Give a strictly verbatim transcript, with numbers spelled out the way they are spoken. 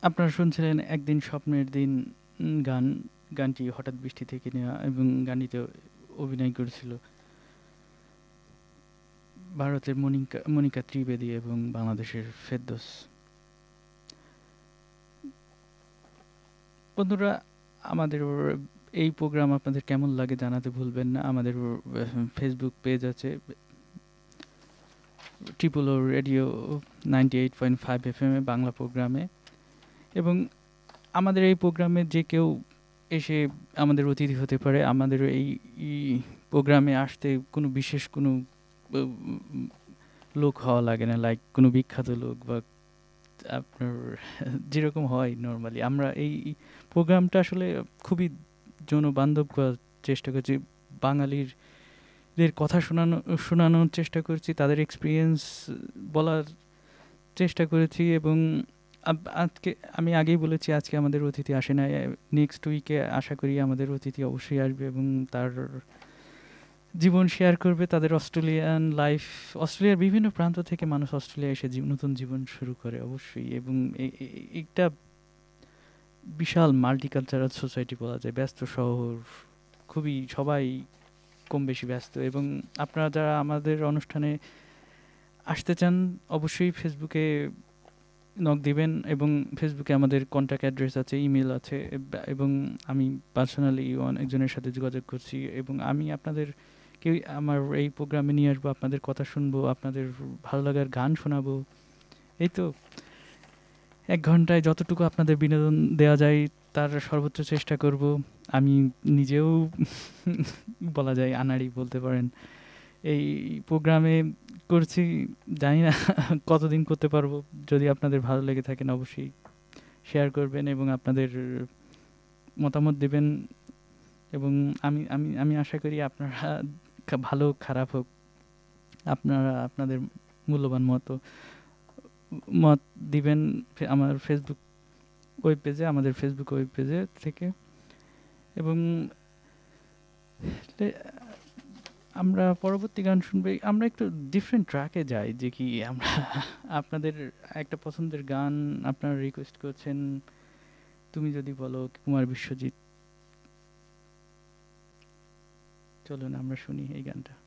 আপনারা শুনছিলেন 'একদিন স্বপ্নের দিন' উম গান। গানটি হঠাৎ বৃষ্টি থেকে নেওয়া এবং গানটিতে অভিনয় করেছিল ভারতের মনিকা মনিকা ত্রিবেদী এবং বাংলাদেশের ফেরদৌস। বন্ধুরা, আমাদের এই প্রোগ্রাম আপনাদের কেমন লাগে জানাতে ভুলবেন না। আমাদের ফেসবুক পেজ আছে triple O radio ninety eight point five F M A Bangla প্রোগ্রামে, এবং আমাদের এই প্রোগ্রামে যে কেউ এসে আমাদের অতিথি হতে পারে। আমাদের এই ই প্রোগ্রামে আসতে কোনো বিশেষ কোনো উম লোক হওয়া লাগে না। লাইক কোনো বিখ্যাত লোক বা আপনার যেরকম হয় নরমালি। আমরা এই প্রোগ্রামটা আসলে খুবই জনবান্ধব করার চেষ্টা করছি। বাঙালির দের কথা শোনানো শোনানোর চেষ্টা করছি। তাদের এক্সপেরিয়েন্স বলার চেষ্টা করেছি, এবং আব আজকে আমি আগেই বলেছি আজকে আমাদের অতিথি আসে নাই। নেক্সট উইকে আশা করি আমাদের অতিথি অবশ্যই আসবে এবং তার জীবন শেয়ার করবে, তাদের অস্ট্রেলিয়ান লাইফ। অস্ট্রেলিয়ার বিভিন্ন প্রান্ত থেকে মানুষ অস্ট্রেলিয়ায় এসে জীব নতুন জীবন শুরু করে অবশ্যই, এবং এ এ একটা বিশাল মাল্টিকালচারাল সোসাইটি বলা যায়। ব্যস্ত শহর, খুবই সবাই কম বেশি ব্যস্ত, এবং আপনারা যারা আমাদের অনুষ্ঠানে আসতে চান অবশ্যই ফেসবুকে নক দিবেন, এবং ফেসবুকে আমাদের কন্ট্যাক্ট অ্যাড্রেস আছে, ইমেল আছে, এব- এবং আমি পার্সোনালি অনেকজনের সাথে যোগাযোগ করছি, এবং আমি আপনাদের কেউ আমার এই প্রোগ্রামে নিয়ে আসবো, আপনাদের কথা শুনবো, আপনাদের ভালো লাগার গান শোনাবো। এই তো এক ঘন্টায় যতটুকু আপনাদের বিনোদন দেওয়া যায় তার সর্বোচ্চ চেষ্টা করব। আমি নিজেও বলা যায় আনাড়ি বলতে পারেন এই প্রোগ্রামে করছি, জানি না কতদিন করতে পারবো। যদি আপনাদের ভালো লেগে থাকেন অবশ্যই শেয়ার করবেন এবং আপনাদের মতামত দেবেন, এবং আমি আমি আমি আশা করি আপনারা খা- ভালো খারাপ হোক, আপনারা আপনাদের মূল্যবান মত মত দিবেন ফে- আমার ফেসবুক ওয়েব পেজে, আমাদের ফেসবুক ওয়েব পেজে থেকে। এবং লে- আমরা পরবর্তী গান শুনবে, আমরা একটু ডিফারেন্ট ট্র্যাকে যাই যে কি আমরা আপনাদের একটা পছন্দের গান আপনারা রিকোয়েস্ট করছেন, তুমি যদি বলো, কুমার বিশ্বজিৎ। চলুন আমরা শুনি এই গানটা।